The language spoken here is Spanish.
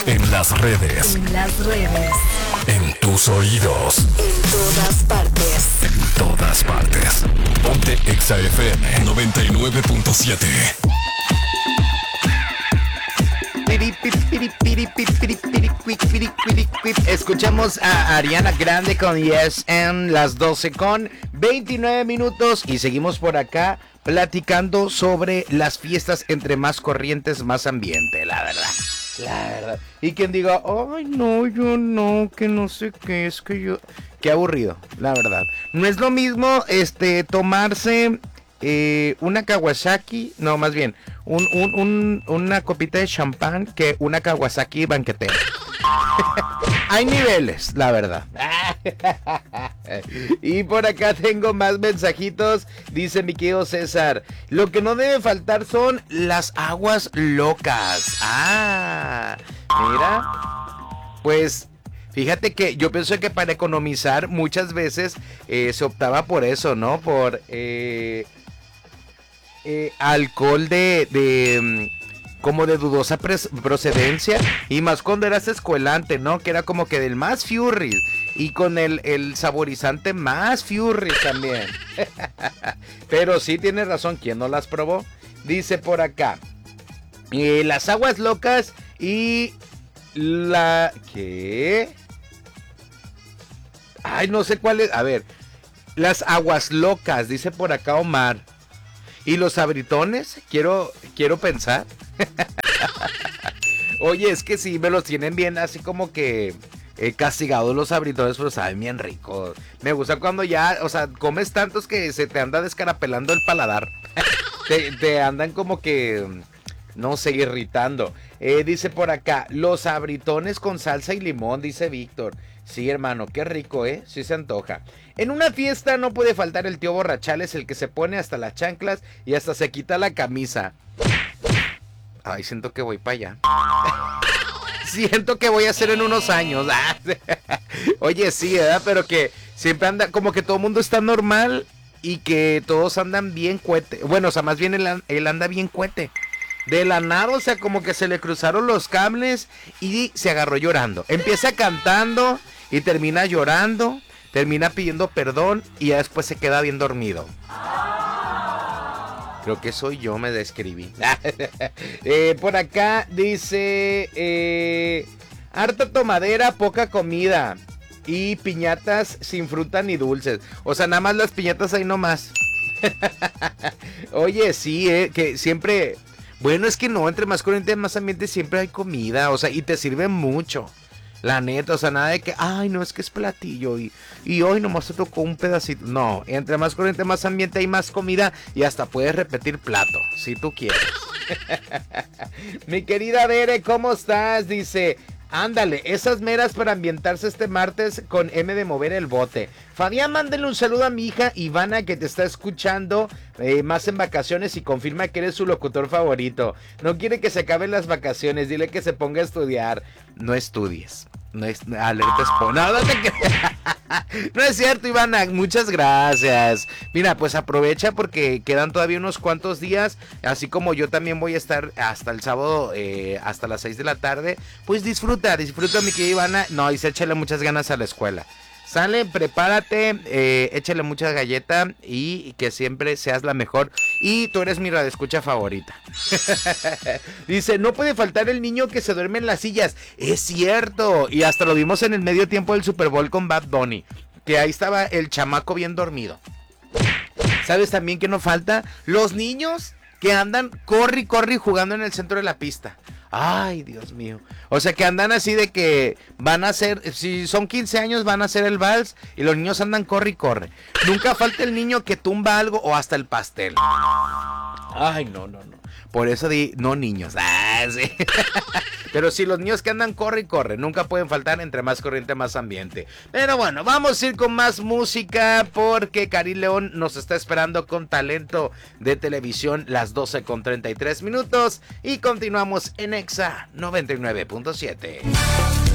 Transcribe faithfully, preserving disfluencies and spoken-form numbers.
En las redes. En las redes. En tus oídos. En todas partes. En todas partes. Ponte Exa F M noventa y nueve punto siete. Escuchamos a Ariana Grande con Yes en las doce con veintinueve minutos y seguimos por acá platicando sobre las fiestas. Entre más corrientes, más ambiente, la verdad. La verdad. Y quien diga, ay no, yo no, que no sé qué, es que yo... Qué aburrido, la verdad. No es lo mismo este tomarse eh, una Kawasaki, no, más bien, un, un, un, una copita de champán que una Kawasaki banquetera. Hay niveles, la verdad. Y por acá tengo más mensajitos. Dice mi querido César, lo que no debe faltar son las aguas locas. Ah, mira. Pues fíjate que yo pienso que para economizar muchas veces eh, se optaba por eso, ¿no? Por eh, eh, alcohol de... de como de dudosa procedencia, y más cuando eras escuelante, ¿no? Que era como que del más Furry, y con el, el saborizante más Furry también. Pero sí tienes razón, ¿quién no las probó? Dice por acá, eh, las aguas locas y la... ¿Qué? Ay, no sé cuál es, a ver, las aguas locas, dice por acá Omar. ¿Y los abritones? Quiero, quiero pensar. Oye, es que sí, me los tienen bien así como que eh, castigados los abritones, pero saben bien ricos. Me gusta cuando ya, o sea, comes tantos que se te anda descarapelando el paladar. te, te andan como que, no sé, irritando. Eh, dice por acá, los abritones con salsa y limón, dice Víctor. Sí, hermano, qué rico, ¿eh? Sí se antoja. En una fiesta no puede faltar el tío borrachales, el que se pone hasta las chanclas y hasta se quita la camisa. Ay, siento que voy para allá. Siento que voy a hacer en unos años. Oye, sí, ¿verdad? Pero que siempre anda, como que todo el mundo está normal y que todos andan bien cuete. Bueno, o sea, más bien él, él anda bien cuete. De la nada, o sea, como que se le cruzaron los cables y se agarró llorando. Empieza cantando y termina llorando, termina pidiendo perdón y ya después se queda bien dormido. Creo que soy yo, me describí. eh, por acá dice, eh, harta tomadera, poca comida y piñatas sin fruta ni dulces. O sea, nada más las piñatas ahí nomás. Oye, sí, eh, que siempre... Bueno, es que no, entre más corriente, más ambiente, siempre hay comida, o sea, y te sirve mucho. La neta, o sea, nada de que, ay, no, es que es platillo y, y hoy nomás te tocó un pedacito. No, entre más corriente, más ambiente, hay más comida y hasta puedes repetir plato, si tú quieres. Mi querida Bere, ¿cómo estás? Dice, ándale, esas meras para ambientarse este martes con M de mover el bote. Fabián, mándale un saludo a mi hija Ivana que te está escuchando eh, más en vacaciones y confirma que eres su locutor favorito. No quiere que se acaben las vacaciones, dile que se ponga a estudiar. No estudies. No es alerta spoiler. No, no te creas. No es cierto, Ivana. Muchas gracias. Mira, pues aprovecha porque quedan todavía unos cuantos días. Así como yo también voy a estar hasta el sábado, eh, hasta las seis de la tarde. Pues disfruta, disfruta, mi querida Ivana. No, y se échale muchas ganas a la escuela. Sale, prepárate, eh, échale mucha galleta y, y que siempre seas la mejor. Y tú eres mi radioescucha favorita. Dice, no puede faltar el niño que se duerme en las sillas. Es cierto. Y hasta lo vimos en el medio tiempo del Super Bowl con Bad Bunny. Que ahí estaba el chamaco bien dormido. ¿Sabes también que no falta? Los niños que andan corre y corre jugando en el centro de la pista. Ay, Dios mío. O sea, que andan así de que van a hacer, si son quince años van a hacer el vals y los niños andan corre y corre. Nunca falta el niño que tumba algo o hasta el pastel. Ay, no, no, no. Por eso di, no niños. Ah, sí. Pero sí, los niños que andan corre y corre. Nunca pueden faltar, entre más corriente, más ambiente. Pero bueno, vamos a ir con más música porque Karim León nos está esperando con talento de televisión las doce con treinta y tres minutos. Y continuamos en Exa noventa y nueve punto siete.